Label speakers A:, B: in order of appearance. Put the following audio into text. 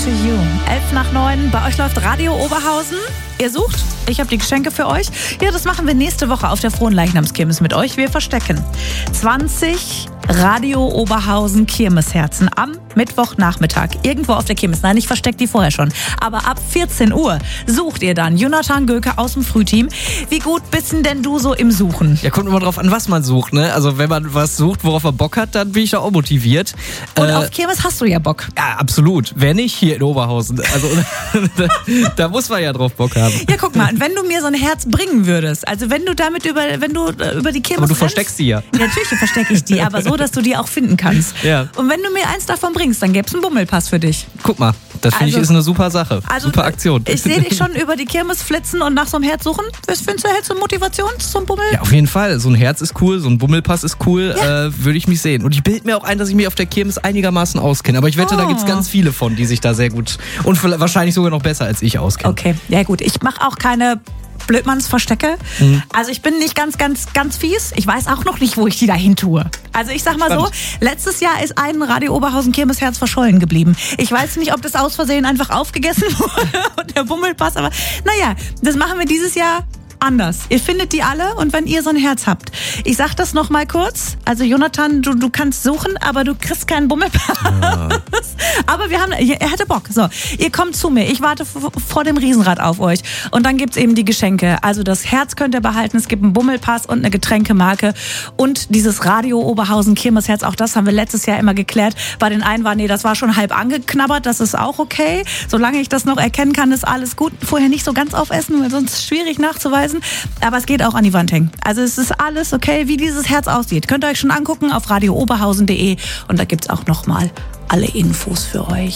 A: to you. 8:11. Bei euch läuft Radio Oberhausen. Ihr sucht? Ich habe die Geschenke für euch. Ja, das machen wir nächste Woche auf der Fronleichnamskirmes mit euch. Wir verstecken 20 Radio Oberhausen Kirmesherzen am Mittwochnachmittag. Irgendwo auf der Kirmes. Nein, ich verstecke die vorher schon. Aber ab 14 Uhr sucht ihr dann Jonathan Göke aus dem Frühteam. Wie gut bist denn du so im Suchen?
B: Ja, kommt immer drauf an, was man sucht, ne? Also wenn man was sucht, worauf man Bock hat, dann bin ich da auch motiviert.
A: Und auf Kirmes hast du ja Bock.
B: Ja, absolut. Wer nicht hier in Oberhausen. Also da muss man ja drauf Bock haben.
A: Ja, guck mal, wenn du mir so ein Herz bringen würdest, also wenn du über die Kirmes
B: Aber du versteckst die ja.
A: Natürlich verstecke ich die, aber so, dass du die auch finden kannst.
B: Ja.
A: Und wenn du mir eins davon bringst, dann gäbe es einen Bummelpass für dich.
B: Guck mal, das finde ich ist eine super Sache. Super Aktion.
A: Ich sehe dich schon über die Kirmes flitzen und nach so einem Herz suchen. Was findest du, hältst du Motivation zum Bummel?
B: Ja, auf jeden Fall. So ein Herz ist cool, so ein Bummelpass ist cool, würde ich mich sehen. Und ich bilde mir auch ein, dass ich mich auf der Kirmes einigermaßen auskenne. Aber ich wette, da gibt es ganz viele von, die sich da sehr gut und wahrscheinlich sogar noch besser als ich auskennen.
A: Okay, ja gut. Ich mache auch keine Blödmanns-Verstecke. Also ich bin nicht ganz fies. Ich weiß auch noch nicht, wo ich die dahin tue. Also ich sag mal so, letztes Jahr ist ein Radio Oberhausen Kirmesherz verschollen geblieben. Ich weiß nicht, ob das aus Versehen einfach aufgegessen wurde und der Bummelpass, aber naja, das machen wir dieses Jahr anders. Ihr findet die alle und wenn ihr so ein Herz habt. Ich sag das noch mal kurz. Also Jonathan, du kannst suchen, aber du kriegst keinen Bummelpass. Ja. Aber er hatte Bock. So, ihr kommt zu mir. Ich warte vor dem Riesenrad auf euch. Und dann gibt's eben die Geschenke. Also das Herz könnt ihr behalten. Es gibt einen Bummelpass und eine Getränkemarke. Und dieses Radio Oberhausen Kirmesherz, auch das haben wir letztes Jahr immer geklärt. Bei den einen war, das war schon halb angeknabbert. Das ist auch okay. Solange ich das noch erkennen kann, ist alles gut. Vorher nicht so ganz aufessen, weil sonst ist es schwierig nachzuweisen. Aber es geht auch an die Wand hängen. Also es ist alles okay, wie dieses Herz aussieht. Könnt ihr euch schon angucken auf radiooberhausen.de und da gibt's auch nochmal alle Infos für euch.